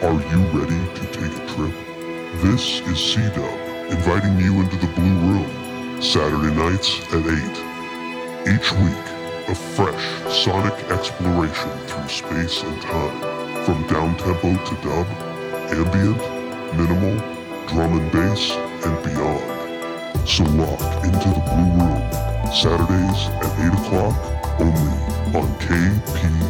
Are you ready to take a trip? This is C-Dub, inviting you into the Blue Room, Saturday nights at 8. Each week, a fresh sonic exploration through space and time, from downtempo to dub, ambient, minimal, drum and bass, and beyond. So lock into the Blue Room, Saturdays at 8 o'clock, only on KPFK.